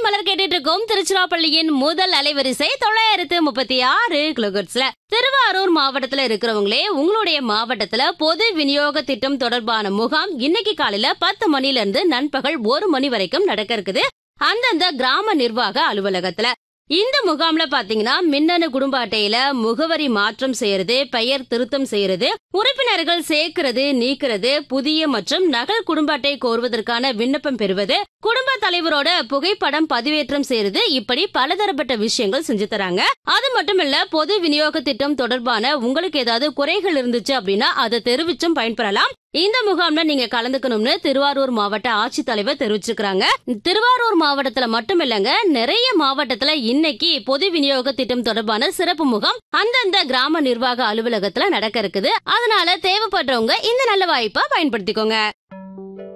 மலர் கேட்டுட்டு இருக்கோம். திருச்சிராப்பள்ளியின் முதல் அலைவரிசை 936 கிலோஹெர்ட்ஸ்ல. திருவாரூர் மாவட்டத்துல இருக்கிறவங்களே, உங்களுடைய மாவட்டத்துல பொது விநியோக திட்டம் தொடர்பான முகாம் இன்னைக்கு காலையில 10 மணில இருந்து நண்பகல் 1 மணி வரைக்கும் நடக்க இருக்குது. அந்தந்த கிராம நிர்வாக அலுவலகத்துல இந்த முகாம்ல பாத்தீங்கன்னா, மின்னணு குடும்ப அட்டையில முகவரி மாற்றம் செய்யறது, பெயர் திருத்தம் செய்யறது, உறுப்பினர்கள் சேர்க்கிறது, நீக்கிறது, புதிய மற்றும் நகல் குடும்ப அட்டை கோருவதற்கான விண்ணப்பம் பெறுவது, குடும்ப தலைவரோட புகைப்படம் பதிவேற்றம் செய்யறது, இப்படி பலதரப்பட்ட விஷயங்கள் செஞ்சு தராங்க. அது மட்டும் இல்ல, பொது விநியோக திட்டம் தொடர்பான உங்களுக்கு ஏதாவது குறைகள் இருந்துச்சு அப்படின்னா அதை தெரிவிச்சும் பயன்பெறலாம். இந்த முகாம்ல நீங்க கலந்துக்கணும்னு திருவாரூர் மாவட்ட ஆட்சித்தலைவர் தெரிவிச்சிருக்காங்க. திருவாரூர் மாவட்டத்துல மட்டும் இல்லங்க, நிறைய மாவட்டத்துல இன்னைக்கு பொது விநியோக திட்டம் தொடர்பான சிறப்பு முகாம் அந்தந்த கிராம நிர்வாக அலுவலகத்துல நடக்க இருக்குது. அதனால தேவைப்படுறவங்க இந்த நல்ல வாய்ப்பா பயன்படுத்திக்கோங்க.